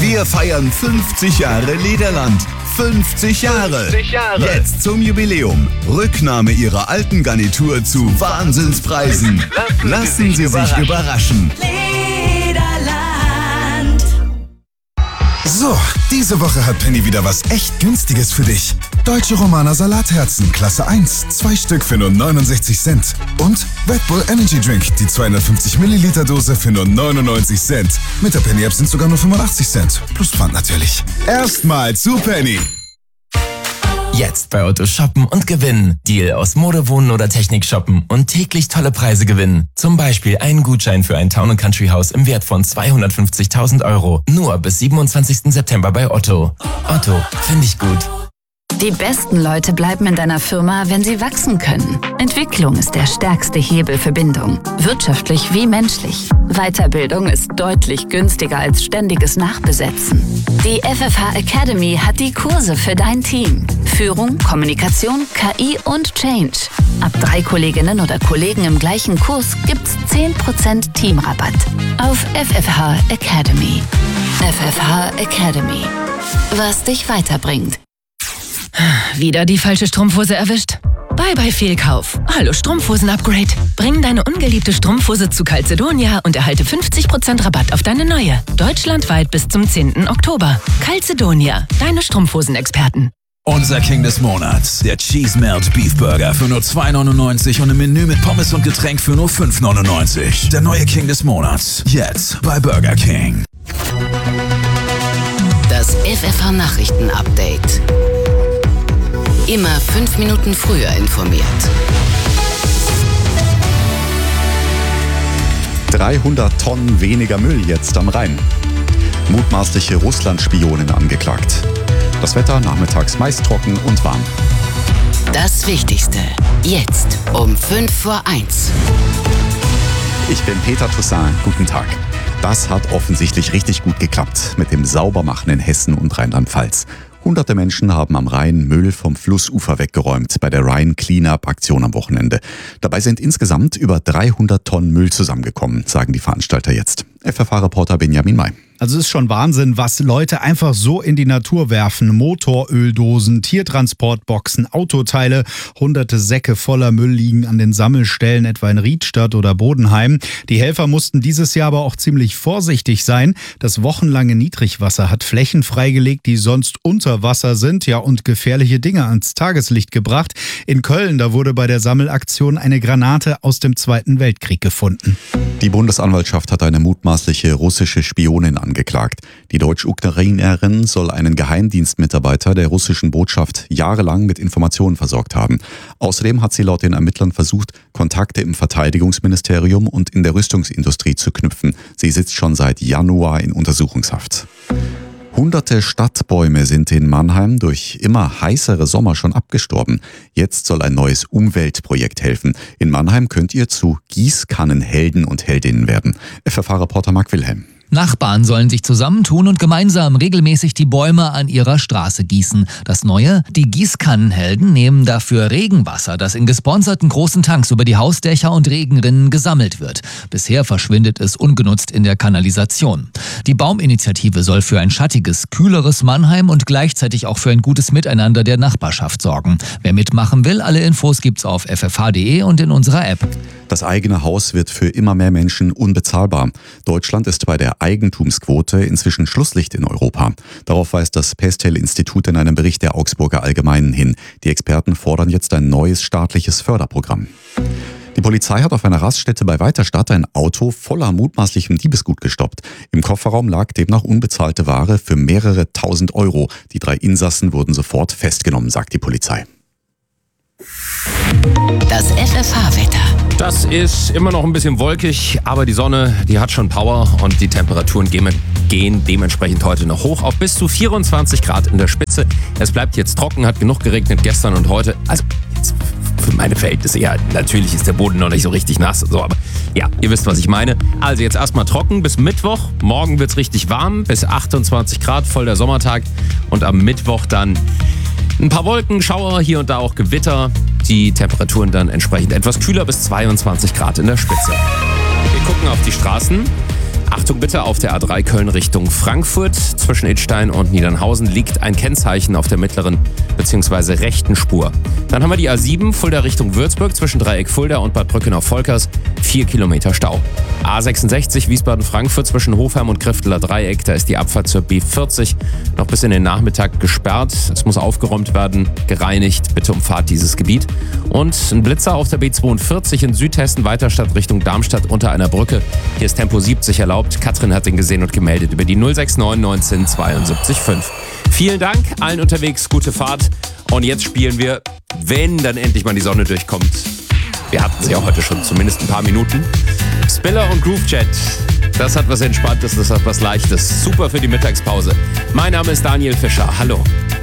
Wir feiern 50 Jahre Lederland. 50 Jahre. 50 Jahre. Jetzt zum Jubiläum. Rücknahme Ihrer alten Garnitur zu Wahnsinnspreisen. Lassen Sie sich überraschen. Lederland. So, diese Woche hat Penny wieder was echt Günstiges für dich. Deutsche Romaner Salatherzen, Klasse 1, 2 Stück für nur 69 Cent. Und Red Bull Energy Drink, die 250 Milliliter Dose für nur 99 Cent. Mit der Penny App sind sogar nur 85 Cent. Plus Pfand natürlich. Erstmal zu Penny. Jetzt bei Otto shoppen und gewinnen. Deal aus Mode, Wohnen oder Technik shoppen und täglich tolle Preise gewinnen. Zum Beispiel einen Gutschein für ein Town & Country Haus im Wert von 250.000 Euro. Nur bis 27. September bei Otto. Otto, finde ich gut. Die besten Leute bleiben in deiner Firma, wenn sie wachsen können. Entwicklung ist der stärkste Hebel für Bindung, wirtschaftlich wie menschlich. Weiterbildung ist deutlich günstiger als ständiges Nachbesetzen. Die FFH Academy hat die Kurse für dein Team. Führung, Kommunikation, KI und Change. Ab 3 Kolleginnen oder Kollegen im gleichen Kurs gibt's 10% Teamrabatt. Auf FFH Academy. FFH Academy. Was dich weiterbringt. Wieder die falsche Strumpfhose erwischt? Bye Fehlkauf. Hallo Strumpfhosen-Upgrade. Bring deine ungeliebte Strumpfhose zu Calzedonia und erhalte 50% Rabatt auf deine neue. Deutschlandweit bis zum 10. Oktober. Calzedonia, deine Strumpfhosen-Experten. Unser King des Monats, der Cheese Melt Beef Burger für nur $2,99 und ein Menü mit Pommes und Getränk für nur $5,99. Der neue King des Monats, jetzt bei Burger King. Das FFH Nachrichten Update. Immer 5 Minuten früher informiert. 300 Tonnen weniger Müll jetzt am Rhein. Mutmaßliche Russland-Spionin angeklagt. Das Wetter nachmittags meist trocken und warm. Das Wichtigste. Jetzt um 1:05. Ich bin Peter Toussaint. Guten Tag. Das hat offensichtlich richtig gut geklappt mit dem Saubermachen in Hessen und Rheinland-Pfalz. Hunderte Menschen haben am Rhein Müll vom Flussufer weggeräumt bei der Rhine Cleanup-Aktion am Wochenende. Dabei sind insgesamt über 300 Tonnen Müll zusammengekommen, sagen die Veranstalter jetzt. FFH-Reporter Benjamin May. Also es ist schon Wahnsinn, was Leute einfach so in die Natur werfen. Motoröldosen, Tiertransportboxen, Autoteile, hunderte Säcke voller Müll liegen an den Sammelstellen, etwa in Riedstadt oder Bodenheim. Die Helfer mussten dieses Jahr aber auch ziemlich vorsichtig sein. Das wochenlange Niedrigwasser hat Flächen freigelegt, die sonst unter Wasser sind, ja, und gefährliche Dinge ans Tageslicht gebracht. In Köln, da wurde bei der Sammelaktion eine Granate aus dem Zweiten Weltkrieg gefunden. Die Bundesanwaltschaft hat eine mutmaßliche russische Spionin angeklagt. Die Deutsch-Ukrainerin soll einen Geheimdienstmitarbeiter der russischen Botschaft jahrelang mit Informationen versorgt haben. Außerdem hat sie laut den Ermittlern versucht, Kontakte im Verteidigungsministerium und in der Rüstungsindustrie zu knüpfen. Sie sitzt schon seit Januar in Untersuchungshaft. Hunderte Stadtbäume sind in Mannheim durch immer heißere Sommer schon abgestorben. Jetzt soll ein neues Umweltprojekt helfen. In Mannheim könnt ihr zu Gießkannenhelden und Heldinnen werden. FFH-Reporter Marc Wilhelm. Nachbarn sollen sich zusammentun und gemeinsam regelmäßig die Bäume an ihrer Straße gießen. Das Neue, die Gießkannenhelden nehmen dafür Regenwasser, das in gesponserten großen Tanks über die Hausdächer und Regenrinnen gesammelt wird. Bisher verschwindet es ungenutzt in der Kanalisation. Die Bauminitiative soll für ein schattiges, kühleres Mannheim und gleichzeitig auch für ein gutes Miteinander der Nachbarschaft sorgen. Wer mitmachen will, alle Infos gibt's auf ffh.de und in unserer App. Das eigene Haus wird für immer mehr Menschen unbezahlbar. Deutschland ist bei der Eigentumsquote inzwischen Schlusslicht in Europa. Darauf weist das Pestel-Institut in einem Bericht der Augsburger Allgemeinen hin. Die Experten fordern jetzt ein neues staatliches Förderprogramm. Die Polizei hat auf einer Raststätte bei Weiterstadt ein Auto voller mutmaßlichem Diebesgut gestoppt. Im Kofferraum lag demnach unbezahlte Ware für mehrere tausend Euro. Die 3 Insassen wurden sofort festgenommen, sagt die Polizei. Das FFH-Wetter. Das ist immer noch ein bisschen wolkig, aber die Sonne, die hat schon Power und die Temperaturen gehen dementsprechend heute noch hoch auf bis zu 24 Grad in der Spitze. Es bleibt jetzt trocken, hat genug geregnet gestern und heute. Also jetzt für meine Verhältnisse, ja, natürlich ist der Boden noch nicht so richtig nass und so, aber ja, ihr wisst, was ich meine. Also jetzt erstmal trocken bis Mittwoch. Morgen wird's richtig warm, bis 28 Grad, voll der Sommertag. Und am Mittwoch dann ein paar Wolken, Schauer, hier und da auch Gewitter. Die Temperaturen dann entsprechend etwas kühler bis 22 Grad in der Spitze. Wir gucken auf die Straßen. Achtung bitte, auf der A3 Köln Richtung Frankfurt. Zwischen Idstein und Niedernhausen liegt ein Kennzeichen auf der mittleren bzw. rechten Spur. Dann haben wir die A7 Fulda Richtung Würzburg zwischen Dreieck Fulda und Bad Brückenau-Volkers. 4 Kilometer Stau. A66 Wiesbaden-Frankfurt zwischen Hofheim und Krifteler Dreieck. Da ist die Abfahrt zur B40 noch bis in den Nachmittag gesperrt. Es muss aufgeräumt werden, gereinigt. Bitte umfahrt dieses Gebiet. Und ein Blitzer auf der B42 in Südhessen, Weiterstadt Richtung Darmstadt unter einer Brücke. Hier ist Tempo 70 erlaubt. Katrin hat den gesehen und gemeldet über die 069 19 72 5. Vielen Dank, allen unterwegs, gute Fahrt. Und jetzt spielen wir, wenn dann endlich mal die Sonne durchkommt. Wir hatten sie auch heute schon, zumindest ein paar Minuten. Spiller und Groovejet. Das hat was Entspanntes, das hat was Leichtes. Super für die Mittagspause. Mein Name ist Daniel Fischer. Hallo.